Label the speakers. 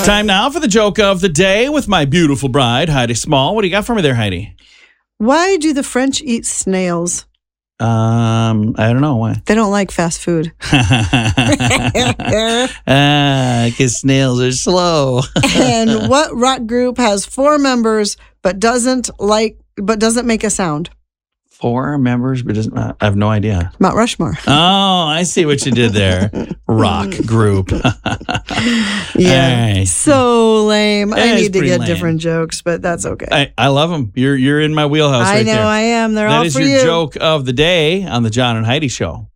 Speaker 1: Time now for the joke of the day with my beautiful bride, Heidi Small. What do you got for me there, Heidi?
Speaker 2: Why do the French eat snails?
Speaker 1: I don't know why.
Speaker 2: They don't like fast food.
Speaker 1: Because snails are slow.
Speaker 2: And what rock group has 4 members but doesn't make a sound?
Speaker 1: 4 members, but doesn't. I have no idea.
Speaker 2: Mount Rushmore.
Speaker 1: Oh, I see what you did there. Rock group.
Speaker 2: Yeah.
Speaker 1: Right.
Speaker 2: So lame. I need to
Speaker 1: pretty
Speaker 2: get
Speaker 1: lame.
Speaker 2: different jokes, but that's okay.
Speaker 1: I love them. You're in my wheelhouse.
Speaker 2: I
Speaker 1: right
Speaker 2: know
Speaker 1: there.
Speaker 2: I am. They're all
Speaker 1: That is
Speaker 2: for
Speaker 1: your
Speaker 2: you.
Speaker 1: joke of the day on the John and Heidi Show.